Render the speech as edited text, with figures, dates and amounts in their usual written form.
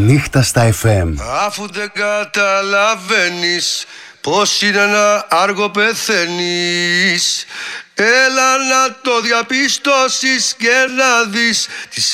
Νύχτα στα FM. Αφού δεν καταλαβαίνεις πως είναι να άργο πεθαίνεις, έλα να το διαπιστώσεις και να δεις τις